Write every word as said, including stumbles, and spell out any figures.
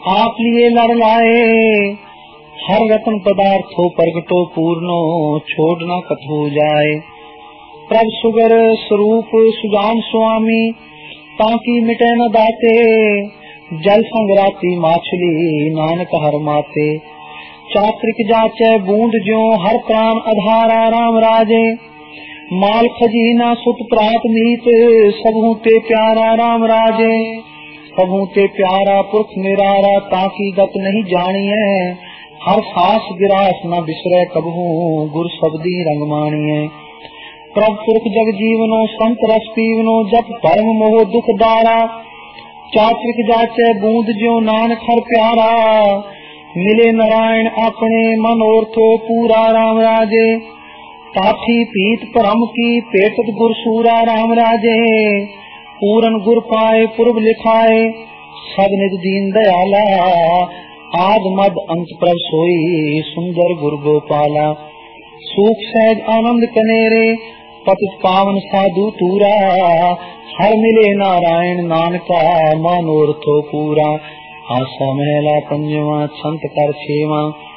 आप लिए लड़ लाए हर रतन पदार्थो प्रगटो पूर्णो छोड़ न कथो जाए। प्रभ सुगर स्वरूप सुजान स्वामी ताकि मिटे न दाते जल संगराती माछली नानक हर माते। चात्रिक जाचे बूंद ज्यो हर प्राण अधारा राम राजे माल खजीना सुत प्रात मीत सबहू ते प्यारा राम राजे। सबहू ते प्यारा पुरख निरारा ताकि गत नहीं जानिए हर सांस गिरास न बिसरे कबहू गुर शब्दी रंगमानिए। प्रभ पुरख जग जीवनो संत रस पीवनो जप परम मोह दुख दारा चात्रिक जाचे बूंद ज्यो नानक हर प्यारा मिले नारायण अपने मनोरथो पूरा राम राजे। ताठी पीत परम की पेटत गुर सूरा राम राजे पूरन गुर पाए पूर्व लिखाए सब निज दीन दयाला आद मद अंत प्रभ सोई सुंदर गुरु गोपाला। सुख सहज आनंद कनेरे पतित पावन साधु तूरा हर मिले नारायण नानका मनोरथो पूरा। आशा महला पंजवा छंत कर छेवा